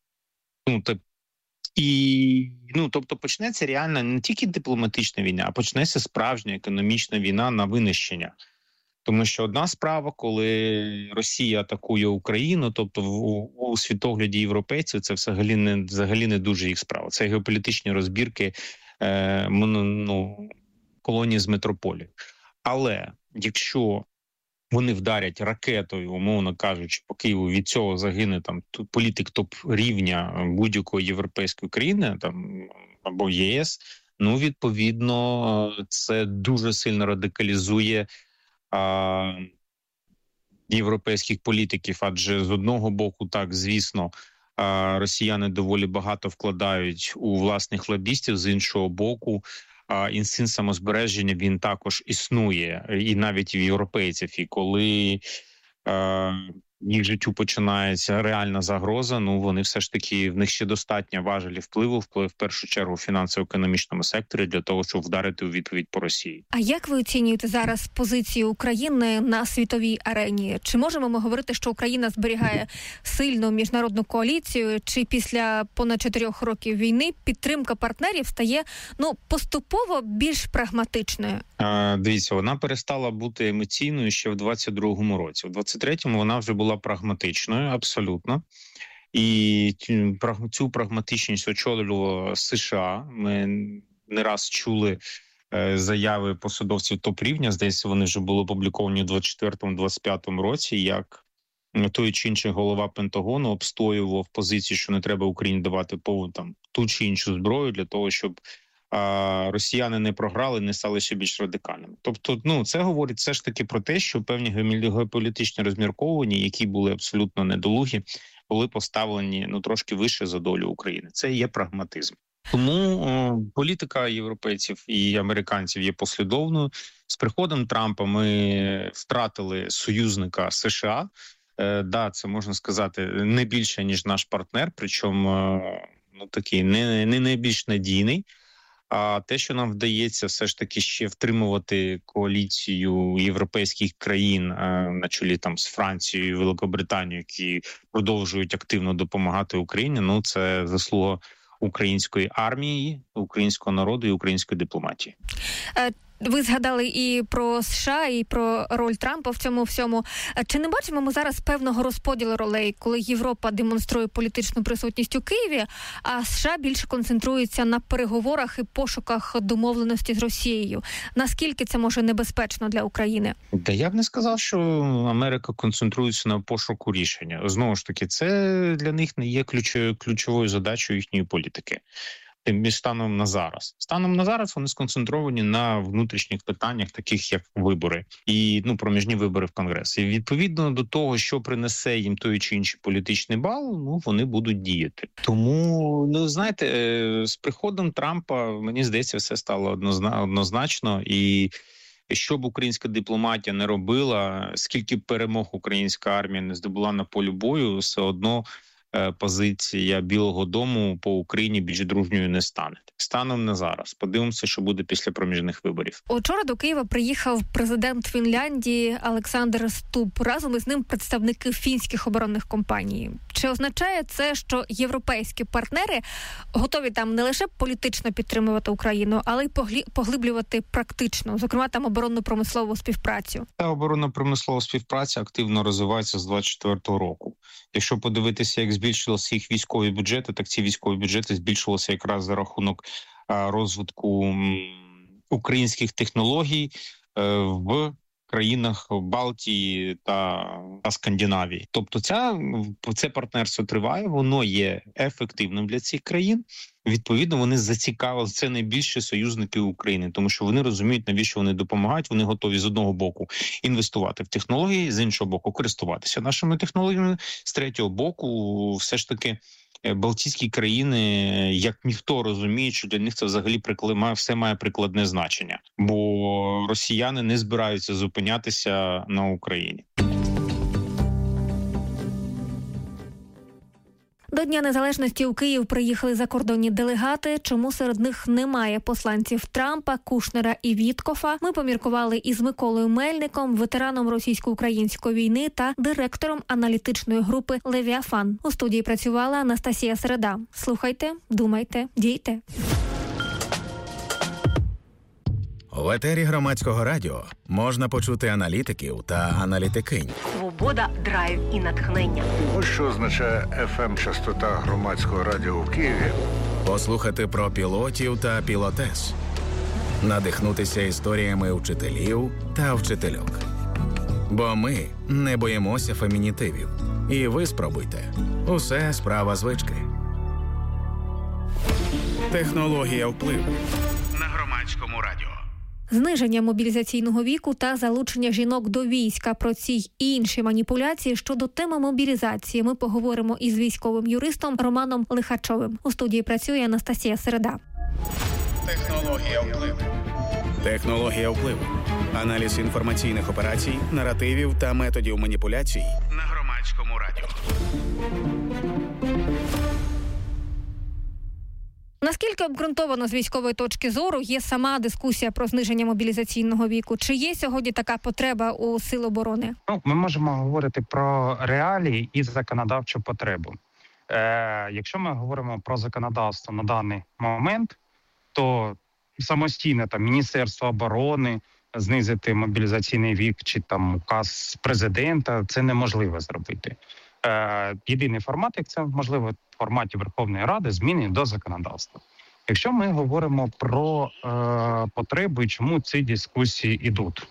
тобто почнеться реально не тільки дипломатична війна, а почнеться справжня економічна війна на винищення. Тому що одна справа, коли Росія атакує Україну, тобто у світогляді європейців, це взагалі не дуже їх справа. Це геополітичні розбірки колонії з метрополії. Але якщо вони вдарять ракетою, умовно кажучи, по Києву, від цього загине там політик топ-рівня будь-якої європейської країни там або ЄС, відповідно, це дуже сильно радикалізує європейських політиків, адже з одного боку, так, звісно, росіяни доволі багато вкладають у власних лобістів, з іншого боку, інстинкт самозбереження, він також існує, і навіть в європейців. І коли їх життю починається реальна загроза, вони все ж таки, в них ще достатньо важелі впливу, в першу чергу в фінансово-економічному секторі, для того, щоб вдарити у відповідь по Росії. А як ви оцінюєте зараз позицію України на світовій арені? Чи можемо ми говорити, що Україна зберігає сильну міжнародну коаліцію, чи після понад 4 років війни підтримка партнерів стає, поступово більш прагматичною? Дивіться, вона перестала бути емоційною ще в 22-му році. У 23-му вона вже була прагматичною, абсолютно. І цю прагматичність очолювало США. Ми не раз чули заяви посадовців топ-рівня, здається, вони вже були опубліковані у 24-25 році, як той чи інший голова Пентагону обстоював позицію, що не треба Україні давати ту чи іншу зброю для того, щоб росіяни не програли, не стали ще більш радикальними. Тобто, це говорить все ж таки про те, що певні геополітичні розмірковування, які були абсолютно недолугі, були поставлені трошки вище за долю України. Це є прагматизм. Тому політика європейців і американців є послідовною. З приходом Трампа ми втратили союзника США. Це можна сказати не більше, ніж наш партнер, причому такий не найбільш надійний. А те, що нам вдається все ж таки ще втримувати коаліцію європейських країн на чолі з Францією і Великобританією, які продовжують активно допомагати Україні, це заслуга української армії, українського народу і української дипломатії. Ви згадали і про США, і про роль Трампа в цьому всьому. Чи не бачимо ми зараз певного розподілу ролей, коли Європа демонструє політичну присутність у Києві, а США більше концентрується на переговорах і пошуках домовленості з Росією? Наскільки це може небезпечно для України? Я б не сказав, що Америка концентрується на пошуку рішення. Знову ж таки, це для них не є ключовою задачею їхньої політики. Тим більше станом на зараз. Станом на зараз вони сконцентровані на внутрішніх питаннях, таких як вибори і проміжні вибори в Конгрес. І відповідно до того, що принесе їм той чи інший політичний бал, вони будуть діяти. Тому, знаєте, з приходом Трампа, мені здається, все стало однозначно. І що б українська дипломатія не робила, скільки перемог українська армія не здобула на полі бою, все одно позиція Білого дому по Україні більш дружньою не стане. Станом на зараз. Подивимося, що буде після проміжних виборів. Учора до Києва приїхав президент Фінляндії Олександр Стуб. Разом із ним представники фінських оборонних компаній. Чи означає це, що європейські партнери готові не лише політично підтримувати Україну, але й поглиблювати практично, зокрема оборонно-промислову співпрацю? Та оборонно-промислова співпраця активно розвивається з 24-го року. Якщо подивитися, як збільшилися їх військові бюджети, так ці військові бюджети збільшилися якраз за рахунок розвитку українських технологій в країнах Балтії та Скандинавії. Тобто це партнерство триває, воно є ефективним для цих країн. Відповідно, вони зацікавили, це найбільші союзники України, тому що вони розуміють, навіщо вони допомагають, вони готові з одного боку інвестувати в технології, з іншого боку користуватися нашими технологіями, з третього боку все ж таки Балтійські країни, як ніхто, розуміють, що для них це взагалі все має прикладне значення, бо росіяни не збираються зупинятися на Україні. До Дня Незалежності у Київ приїхали закордонні делегати. Чому серед них немає посланців Трампа, Кушнера і Віткофа? Ми поміркували із Миколою Мельником, ветераном російсько-української війни та директором аналітичної групи «Левіафан». У студії працювала Анастасія Середа. Слухайте, думайте, дійте. У етері Громадського радіо можна почути аналітиків та аналітикинь. Свобода, драйв і натхнення. Ось що означає FM-частота Громадського радіо в Києві. Послухати про пілотів та пілотес. Надихнутися історіями вчителів та вчительок. Бо ми не боїмося фемінітивів. І ви спробуйте. Усе справа звички. Технологія впливу на Громадському радіо. Зниження мобілізаційного віку та залучення жінок до війська. Про ці й інші маніпуляції щодо теми мобілізації ми поговоримо із військовим юристом Романом Лихачовим. У студії працює Анастасія Середа. Технологія впливу. Технологія впливу. Аналіз інформаційних операцій, наративів та методів маніпуляцій на Громадському радіо. Наскільки обґрунтовано з військової точки зору є сама дискусія про зниження мобілізаційного віку? Чи є сьогодні така потреба у Сил оборони? Ми можемо говорити про реалії і законодавчу потребу. Якщо ми говоримо про законодавство на даний момент, то самостійно Міністерство оборони знизити мобілізаційний вік чи указ президента – це неможливо зробити. Єдиний формат, як це можливо, в форматі Верховної Ради, зміни до законодавства. Якщо ми говоримо про потреби, чому ці дискусії йдуть,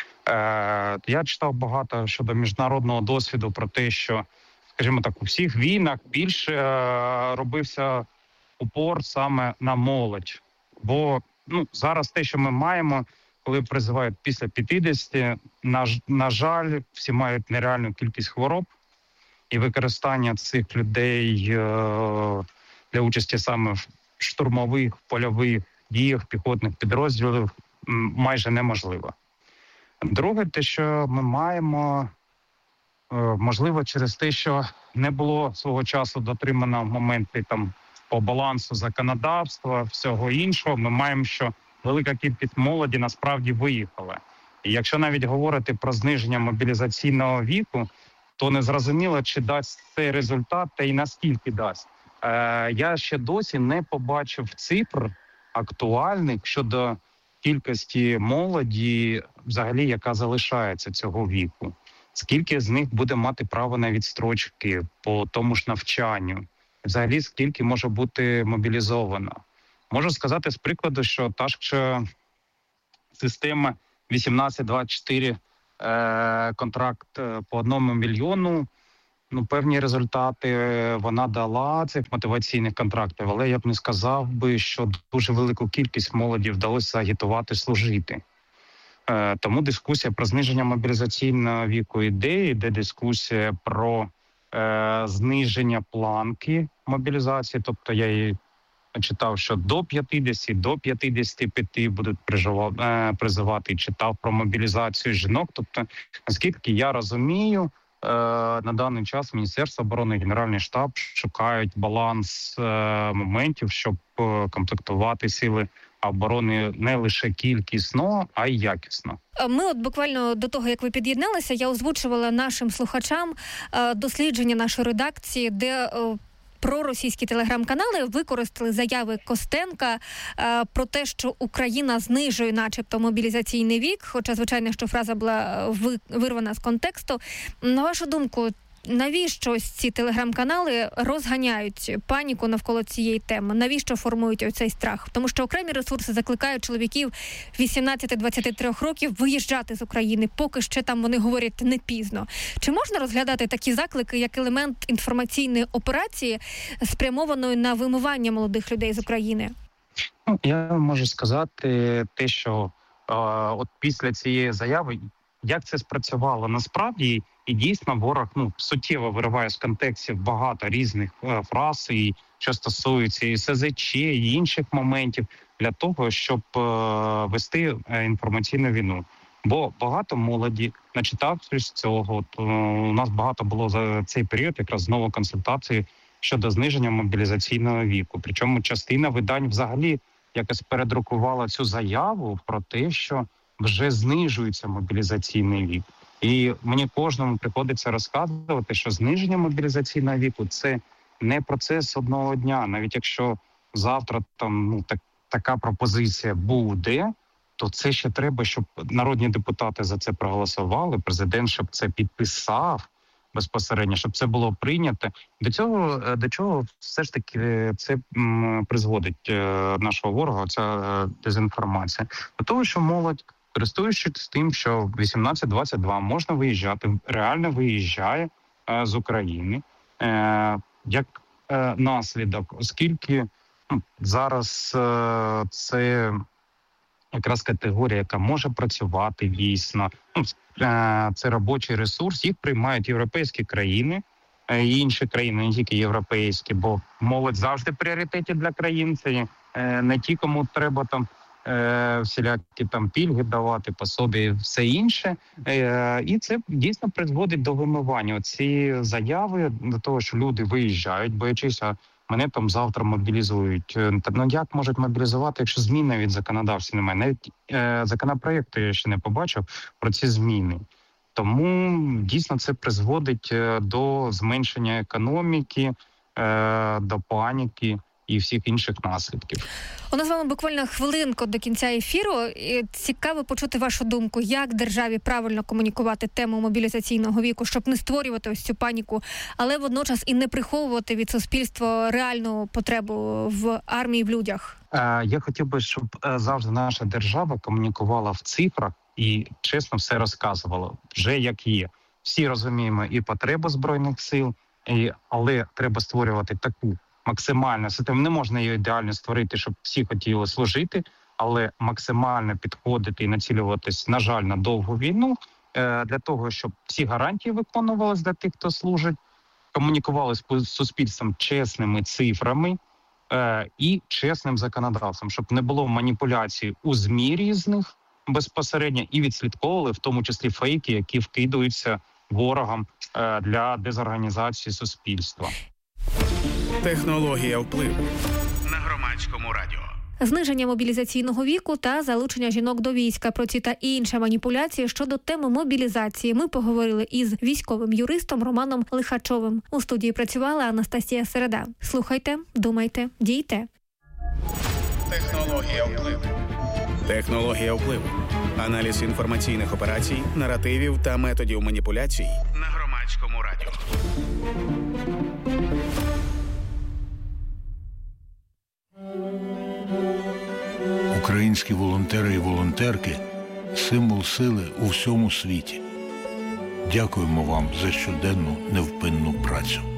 я читав багато щодо міжнародного досвіду про те, що, скажімо так, у всіх війнах більше робився упор саме на молодь. Бо зараз те, що ми маємо, коли призивають після 50, на жаль, всі мають нереальну кількість хвороб, і використання цих людей для участі саме в штурмових, польових діях, піхотних підрозділів майже неможливо. Друге, те, що ми маємо, можливо, через те, що не було свого часу дотримано моменти там по балансу законодавства, всього іншого, ми маємо, що велика кількість молоді насправді виїхала. І якщо навіть говорити про зниження мобілізаційного віку, то не зрозуміло, чи дасть цей результат та й наскільки дасть. Я ще досі не побачив цифр актуальних щодо кількості молоді, взагалі, яка залишається цього віку. Скільки з них буде мати право на відстрочки по тому ж навчанню? Взагалі, скільки може бути мобілізовано? Можу сказати з прикладу, що та ж система 18-24 контракт по 1 мільйону, певні результати вона дала цих мотиваційних контрактів, але я б не сказав би, що дуже велику кількість молоді вдалося агітувати служити. Тому дискусія про зниження мобілізаційного віку йде дискусія про зниження планки мобілізації, тобто я її читав, що до 50, до 55 будуть призивати, читав про мобілізацію жінок. Тобто, наскільки я розумію, на даний час Міністерство оборони і Генеральний штаб шукають баланс моментів, щоб комплектувати сили оборони не лише кількісно, а й якісно. Ми от буквально до того, як ви під'єдналися, я озвучувала нашим слухачам дослідження нашої редакції, де проросійські телеграм-канали використали заяви Костенка про те, що Україна знижує начебто мобілізаційний вік, хоча, звичайно, що фраза була вирвана з контексту. На вашу думку, навіщо ці телеграм-канали розганяють паніку навколо цієї теми? Навіщо формують оцей страх? Тому що окремі ресурси закликають чоловіків 18-23 років виїжджати з України, поки ще там вони говорять не пізно. Чи можна розглядати такі заклики як елемент інформаційної операції, спрямованої на вимивання молодих людей з України? Я можу сказати те, що от після цієї заяви, як це спрацювало насправді, і дійсно ворог суттєво вириває з контекстів багато різних фраз, і що стосується і СЗЧ, і інших моментів, для того, щоб вести інформаційну війну. Бо багато молоді, начитавшись цього, у нас багато було за цей період якраз знову консультації щодо зниження мобілізаційного віку. Причому частина видань взагалі якось передрукувала цю заяву про те, що вже знижується мобілізаційний вік. І мені кожному приходиться розказувати, що зниження мобілізаційного віку – це не процес одного дня. Навіть якщо завтра там така пропозиція буде, то це ще треба, щоб народні депутати за це проголосували, президент, щоб це підписав безпосередньо, щоб це було прийнято. До чого все ж таки це призводить нашого ворога, ця дезінформація? До того, що молодь, користуючись тим, що 18-22 можна виїжджати, реально виїжджає з України, як наслідок, оскільки зараз це якраз категорія, яка може працювати дійсно, це робочий ресурс, їх приймають європейські країни і інші країни, не тільки європейські, бо молодь завжди в пріоритеті для країн, це не ті, кому треба там всілякі там пільги давати, пособі і все інше. І це дійсно призводить до вимивання. Ці заяви до того, що люди виїжджають, боячись, а мене там завтра мобілізують. Як можуть мобілізувати, якщо змін навіть законодавства немає? Навіть законопроєкту я ще не побачив про ці зміни. Тому дійсно це призводить до зменшення економіки, до паніки. і всіх інших наслідків. У нас з вами буквально хвилинку до кінця ефіру. І цікаво почути вашу думку, як державі правильно комунікувати тему мобілізаційного віку, щоб не створювати ось цю паніку, але водночас і не приховувати від суспільства реальну потребу в армії, в людях. Я хотів би, щоб завжди наша держава комунікувала в цифрах і чесно все розказувала, вже як є. Всі розуміємо і потребу Збройних сил, але треба створювати таку максимальну систему. Не можна її ідеально створити, щоб всі хотіли служити, але максимально підходити і націлюватись, на жаль, на довгу війну, для того, щоб всі гарантії виконувалися для тих, хто служить, комунікували з суспільством чесними цифрами і чесним законодавством, щоб не було маніпуляцій у ЗМІ різних безпосередньо і відслідковували, в тому числі фейки, які вкидаються ворогам для дезорганізації суспільства. Технологія впливу на Громадському радіо. Зниження мобілізаційного віку та залучення жінок до війська. Про ці та інші маніпуляції щодо теми мобілізації ми поговорили із військовим юристом Романом Лихачовим. У студії працювала Анастасія Середа. Слухайте, думайте, дійте. Технологія впливу. Технологія впливу. Аналіз інформаційних операцій, наративів та методів маніпуляцій на Громадському радіо. Українські волонтери і волонтерки – символ сили у всьому світі. Дякуємо вам за щоденну невпинну працю.